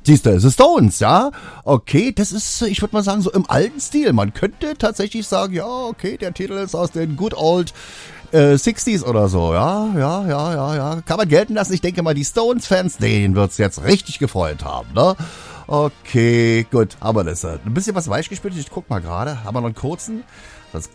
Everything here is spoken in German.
Siehst du, The Stones, ja. Okay, das ist, ich würde mal sagen, so im alten Stil. Man könnte tatsächlich sagen, ja, okay, der Titel ist aus den Good Old 60s oder so, ja. Kann man gelten lassen. Ich denke mal, die Stones-Fans, denen wird's jetzt richtig gefreut haben, ne? Okay, gut, haben wir das. Ein bisschen was weichgespült. Ich guck mal gerade. Haben wir noch einen kurzen? Sonst